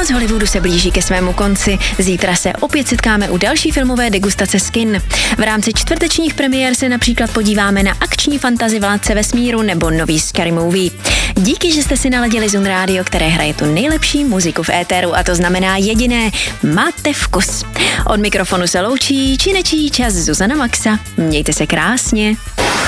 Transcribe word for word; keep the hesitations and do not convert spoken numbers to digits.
Noc Hollywoodu se blíží ke svému konci. Zítra se opět setkáme u další filmové degustace z kin. V rámci čtvrtečních premiér se například podíváme na akční fantasy Vládce vesmíru nebo nový Scary Movie. Díky, že jste si naladili Zun Radio, které hraje tu nejlepší muziku v éteru, a to znamená jediné: máte vkus. Od mikrofonu se loučí či nečí čas Zuzana Maxa. Mějte se krásně.